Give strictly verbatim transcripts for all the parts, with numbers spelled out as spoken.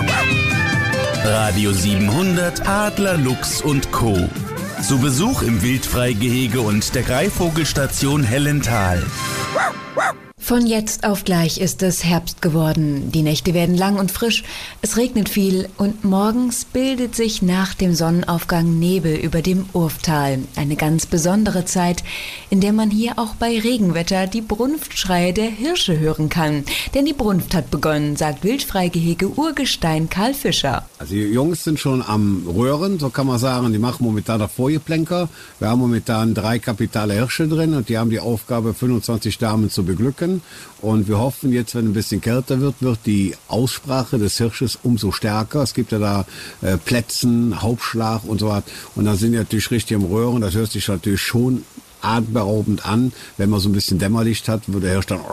Radio siebenhundert, Adler, Luchs und Co. Zu Besuch im Wildfreigehege und der Greifvogelstation Hellental. Von jetzt auf gleich ist es Herbst geworden. Die Nächte werden lang und frisch, es regnet viel und morgens bildet sich nach dem Sonnenaufgang Nebel über dem Urftal. Eine ganz besondere Zeit, in der man hier auch bei Regenwetter die Brunftschreie der Hirsche hören kann. Denn die Brunft hat begonnen, sagt Wildfreigehege-Urgestein Karl Fischer. Also die Jungs sind schon am Röhren, so kann man sagen. Die machen momentan noch Vorgeplänker. Wir haben momentan drei kapitale Hirsche drin und die haben die Aufgabe, fünfundzwanzig Damen zu beglücken. Und wir hoffen jetzt, wenn ein bisschen kälter wird, wird die Aussprache des Hirsches umso stärker. Es gibt ja da äh, Plätzen, Hauptschlag und so was. Und dann sind die natürlich richtig am Röhren. Das hört sich natürlich schon atemberaubend an. Wenn man so ein bisschen Dämmerlicht hat, wird der Hirsch dann...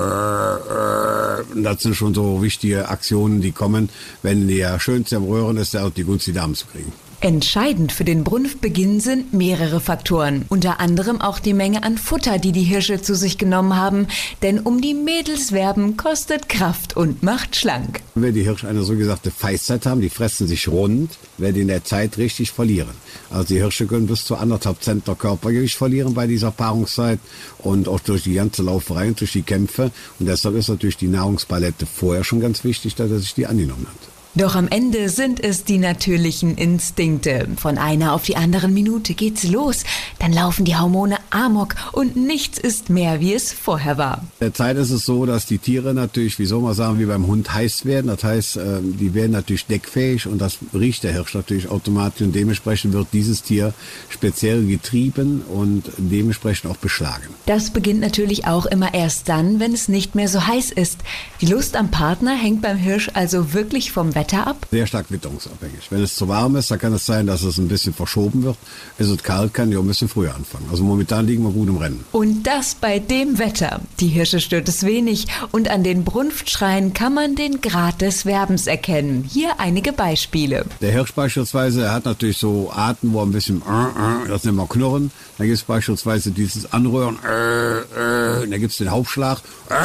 Und das sind schon so wichtige Aktionen, die kommen, wenn der Schönste am Röhren ist, der auch die Gunst, die Damen zu kriegen. Entscheidend für den Brunftbeginn sind mehrere Faktoren, unter anderem auch die Menge an Futter, die die Hirsche zu sich genommen haben, denn um die Mädels werben kostet Kraft und macht schlank. Wenn die Hirsche eine so gesagte Feistzeit haben, die fressen sich rund, werden die in der Zeit richtig verlieren. Also die Hirsche können bis zu anderthalb Zentner Körpergewicht verlieren bei dieser Paarungszeit und auch durch die ganze Lauferei und durch die Kämpfe. Und deshalb ist natürlich die Nahrungspalette vorher schon ganz wichtig, dass er sich die angenommen hat. Doch am Ende sind es die natürlichen Instinkte. Von einer auf die anderen Minute geht's los. Dann laufen die Hormone amok und nichts ist mehr, wie es vorher war. Derzeit ist es so, dass die Tiere natürlich, wie soll man sagen, wie beim Hund heiß werden. Das heißt, die werden natürlich deckfähig und das riecht der Hirsch natürlich automatisch. Und dementsprechend wird dieses Tier speziell getrieben und dementsprechend auch beschlagen. Das beginnt natürlich auch immer erst dann, wenn es nicht mehr so heiß ist. Die Lust am Partner hängt beim Hirsch also wirklich vom Wetter ab? Sehr stark witterungsabhängig. Wenn es zu warm ist, dann kann es sein, dass es ein bisschen verschoben wird. Ist es kalt, kann die auch ein bisschen früher anfangen. Also momentan liegen wir gut im Rennen. Und das bei dem Wetter. Die Hirsche stört es wenig und an den Brunftschreien kann man den Grad des Werbens erkennen. Hier einige Beispiele. Der Hirsch beispielsweise, er hat natürlich so Arten, wo er ein bisschen, das nennen wir Knurren. Dann gibt es beispielsweise dieses Anröhren, und dann gibt es den Hauptschlag.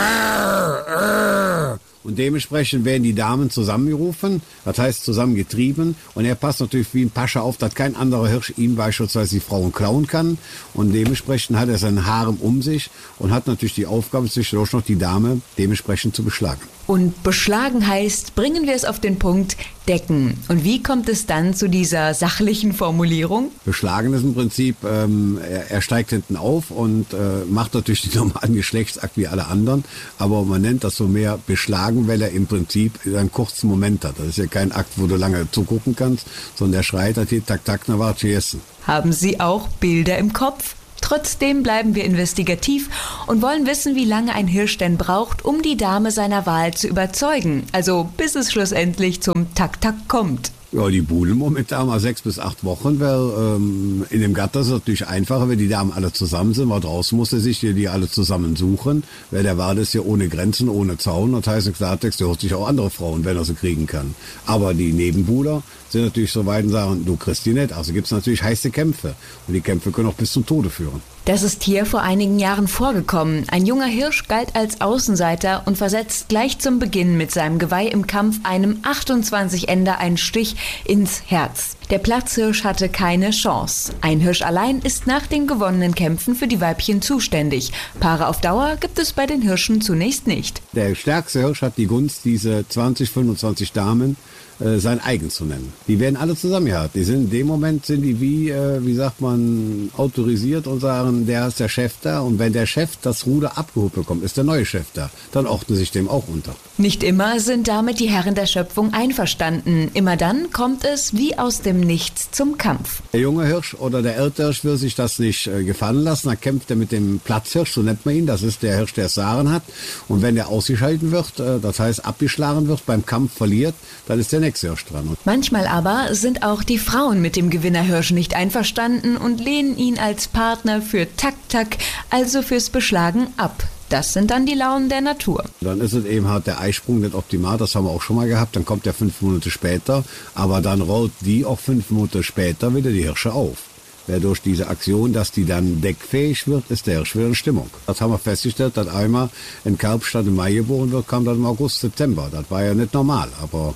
Und dementsprechend werden die Damen zusammengerufen, das heißt zusammengetrieben. Und er passt natürlich wie ein Pascha auf, dass kein anderer Hirsch ihm beispielsweise die Frauen klauen kann. Und dementsprechend hat er seinen Harem um sich und hat natürlich die Aufgabe, zwischendurch noch die Dame dementsprechend zu beschlagen. Und beschlagen heißt, bringen wir es auf den Punkt, decken. Und wie kommt es dann zu dieser sachlichen Formulierung? Beschlagen ist im Prinzip, ähm, er, er steigt hinten auf und äh, macht natürlich den normalen Geschlechtsakt wie alle anderen. Aber man nennt das so mehr beschlagen, weil er im Prinzip einen kurzen Moment hat. Das ist ja kein Akt, wo du lange zugucken kannst, sondern er schreit, hat hier tak tak, na war essen. Haben Sie auch Bilder im Kopf? Trotzdem bleiben wir investigativ und wollen wissen, wie lange ein Hirsch denn braucht, um die Dame seiner Wahl zu überzeugen. Also bis es schlussendlich zum Tak-Tak kommt. Ja, die buhlen momentan mal sechs bis acht Wochen, weil ähm, in dem Gatter ist es natürlich einfacher, wenn die Damen alle zusammen sind, weil draußen muss er sich die, die alle zusammen suchen, weil der Wald ist ja ohne Grenzen, ohne Zaun, das heißt im Klartext, der holt sich auch andere Frauen, wenn er sie kriegen kann. Aber die Nebenbuhler sind natürlich so weit und sagen, du kriegst die nicht, also gibt es natürlich heiße Kämpfe und die Kämpfe können auch bis zum Tode führen. Das ist hier vor einigen Jahren vorgekommen. Ein junger Hirsch galt als Außenseiter und versetzt gleich zum Beginn mit seinem Geweih im Kampf einem achtundzwanzig Ender einen Stich ins Herz. Der Platzhirsch hatte keine Chance. Ein Hirsch allein ist nach den gewonnenen Kämpfen für die Weibchen zuständig. Paare auf Dauer gibt es bei den Hirschen zunächst nicht. Der stärkste Hirsch hat die Gunst, diese zwanzig, fünfundzwanzig Damen äh, sein eigen zu nennen. Die werden alle zusammengehalten. Die sind in dem Moment sind die wie, äh, wie sagt man, autorisiert und sagen, der ist der Chef da. Und wenn der Chef das Ruder abgeholt bekommt, ist der neue Chef da. Dann ordnet sich dem auch unter. Nicht immer sind damit die Herren der Schöpfung einverstanden. Immer dann kommt es wie aus dem Nichts zum Kampf. Der junge Hirsch oder der ältere Hirsch will sich das nicht äh, gefallen lassen. Dann kämpft er mit dem Platzhirsch, so nennt man ihn. Das ist der Hirsch, der Saren hat. Und wenn er ausgeschalten wird, äh, das heißt abgeschlagen wird, beim Kampf verliert, dann ist der nächste Hirsch dran. Manchmal aber sind auch die Frauen mit dem Gewinnerhirsch nicht einverstanden und lehnen ihn als Partner für Tak-Tak, also fürs Beschlagen, ab. Das sind dann die Launen der Natur. Dann ist es eben halt der Eisprung nicht optimal, das haben wir auch schon mal gehabt. Dann kommt der fünf Monate später, aber dann rollt die auch fünf Monate später wieder die Hirsche auf. Weil durch diese Aktion, dass die dann deckfähig wird, ist der Hirsch wieder in Stimmung. Das haben wir festgestellt, dass einmal ein Kalb statt im Mai geboren wird, kam dann im August, September. Das war ja nicht normal, aber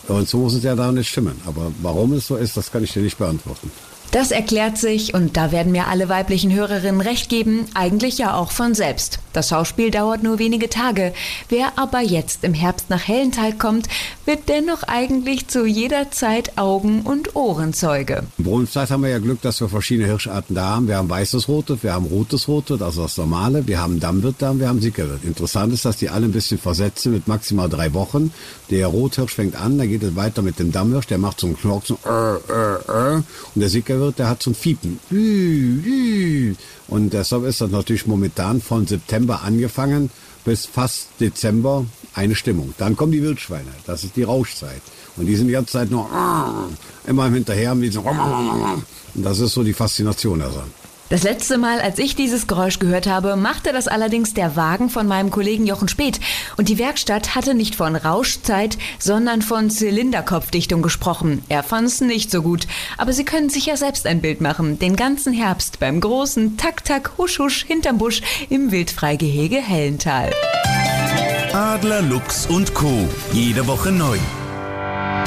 Und so muss es ja da nicht stimmen. Aber warum es so ist, das kann ich dir nicht beantworten. Das erklärt sich, und da werden mir alle weiblichen Hörerinnen recht geben, eigentlich ja auch von selbst. Das Schauspiel dauert nur wenige Tage. Wer aber jetzt im Herbst nach Hellenthal kommt, wird dennoch eigentlich zu jeder Zeit Augen- und Ohrenzeuge. In Brunftzeit haben wir ja Glück, dass wir verschiedene Hirscharten da haben. Wir haben weißes Rotwild, wir haben rotes Rotwild, also das normale, wir haben Dammwild da und wir haben Sickerwild. Interessant ist, dass die alle ein bisschen versetzt sind mit maximal drei Wochen. Der Rothirsch fängt an, da geht es weiter mit dem Dammhirsch, der macht so einen Knock, so äh, äh, äh, und der Sickerwild, der hat so ein Fiepen. Und deshalb ist das natürlich momentan von September angefangen bis fast Dezember eine Stimmung. Dann kommen die Wildschweine, das ist die Rauschzeit. Und die sind die ganze Zeit nur immer hinterher. Und das ist so die Faszination der Sache. Das letzte Mal, als ich dieses Geräusch gehört habe, machte das allerdings der Wagen von meinem Kollegen Jochen Speth. Und die Werkstatt hatte nicht von Rauschzeit, sondern von Zylinderkopfdichtung gesprochen. Er fand es nicht so gut. Aber Sie können sich ja selbst ein Bild machen. Den ganzen Herbst beim großen Tak-Tak-Husch-Husch hinterm Busch im Wildfreigehege Hellenthal. Adler, Luchs und Co. Jede Woche neu.